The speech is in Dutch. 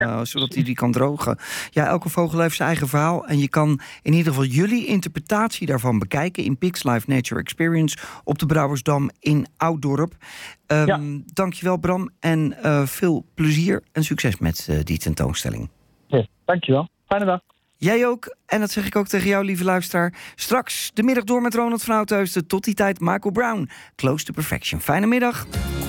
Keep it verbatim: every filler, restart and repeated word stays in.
uh, zodat hij die kan drogen. Ja, elke vogel heeft zijn eigen verhaal. En je kan in ieder geval jullie interpretatie daarvan bekijken in Pigs Life Nature Experience op de Brouwersdam in Ouddorp. Um, ja. Dankjewel, Bram. En uh, veel plezier en succes met uh, die tentoonstelling. Ja, dankjewel. Fijne dag. Jij ook. En dat zeg ik ook tegen jou, lieve luisteraar. Straks de middag door met Ronald van Oudheusden. Tot die tijd, Michael Brown. Close to Perfection. Fijne middag.